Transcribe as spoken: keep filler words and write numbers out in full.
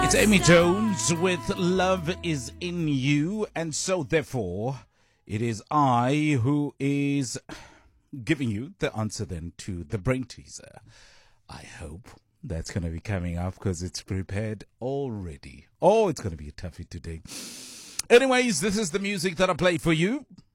It's Amy Jones with Love Is In You, and so therefore it is I who is giving you the answer then to the brain teaser. I hope that's going to be coming up because it's prepared already. Oh, it's going to be a toughie today. Anyways, this is the music that I play for you.